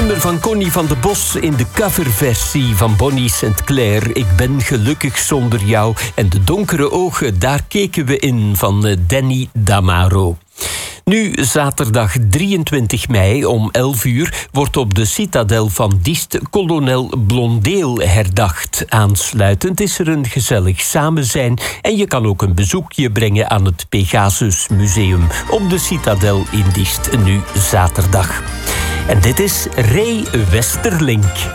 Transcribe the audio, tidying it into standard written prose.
nummer van Connie van de Bos in de coverversie van Bonnie St. Clair. Ik ben gelukkig zonder jou. En de donkere ogen, daar keken we in van Danny Damaro. Nu, zaterdag 23 mei om 11 uur wordt op de Citadel van Diest kolonel Blondeel herdacht. Aansluitend is er een gezellig samenzijn en je kan ook een bezoekje brengen aan het Pegasus Museum op de Citadel in Diest, nu zaterdag. En dit is Ray Westerlink.